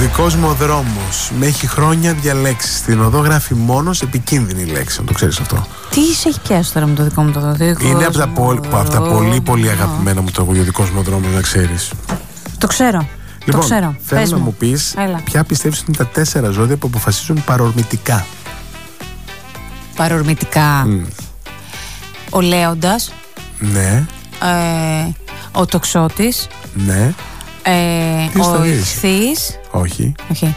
δικός μου ο δρόμος με έχει χρόνια διαλέξει. Στην οδό γράφει μόνος επικίνδυνη λέξη. Αν το ξέρεις αυτό. Τι σε έχει πιάσει τώρα με το δικό μου το δικό? Είναι από τα πολύ πολύ αγαπημένα μου τραγούδια. Ο δικός μου ο δρόμος, να ξέρεις. Το ξέρω. Λοιπόν, το ξέρω. θέλω να μου πεις ποια πιστεύεις ότι είναι τα 4 ζώδια που αποφασίζουν παρορμητικά. Παρορμητικά. Ο Λέοντας. Ναι. Ο Τοξότης. Ναι. Ο Ιχθύης. Όχι.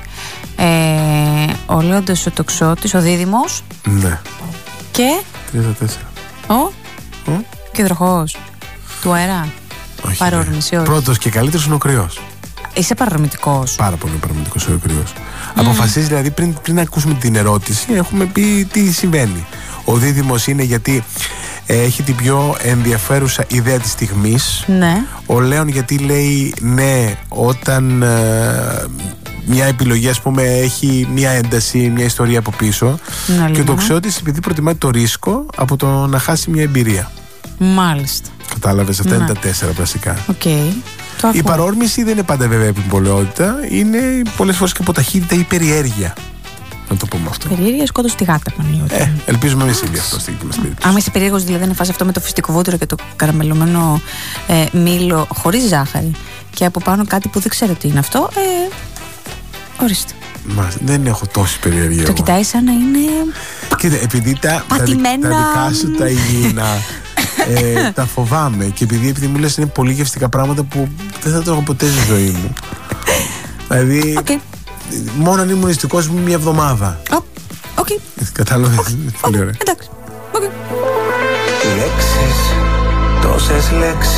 Ο Λέοντας, ο Τοξότης, ο Δίδυμος. Ναι. Και 3-4. Και ο Υδροχόος του αέρα. Όχι. Παρόρμηση, όχι. Πρώτος και καλύτερος είναι ο Κρυός. Είσαι παρορμητικός. Πάρα πολύ παρορμητικός ο Κρυός. Αποφασίζει δηλαδή πριν ακούσουμε την ερώτηση, έχουμε πει τι συμβαίνει. Ο Δίδυμος είναι γιατί έχει την πιο ενδιαφέρουσα ιδέα της στιγμής. Ναι. Ο Λέων γιατί λέει ναι όταν μια επιλογή, ας πούμε, έχει μια ένταση, μια ιστορία από πίσω. Ναι, και ο Τοξότης επειδή προτιμάει το ρίσκο από το να χάσει μια εμπειρία. Μάλιστα. Κατάλαβες, αυτά είναι τα 4 βασικά. Η παρόρμηση δεν είναι πάντα βέβαια επιπολαιότητα, είναι πολλές φορές και από ταχύτητα ή περιέργεια. Να το πούμε αυτό. Περιέργεια σκότωσε τη γάτα, Παναγιώτη. Ελπίζουμε εμείς ήδη αυτό στην δική μας περίπτωση. Άμα είσαι περίεργος, δηλαδή είναι φάση αυτό με το φυστικό βούτυρο και το καραμελωμένο μήλο χωρίς ζάχαρη και από πάνω κάτι που δεν ξέρω τι είναι αυτό, ορίστε. Δεν έχω τόση περιέργεια. Το κοιτάει σαν να είναι. Κοίτα, επειδή τα δικά σου τα υγιεινά τα φοβάμαι και επειδή μου λες είναι πολύ γευστικά πράγματα που δεν θα τρώγω ποτέ στη ζωή μου. Δηλαδή μόνο αν ήμουν νηστικός μου μια εβδομάδα. Κατάλαβες. Πολύ ωραία. Εντάξει. Λέξεις, τόσες λέξεις.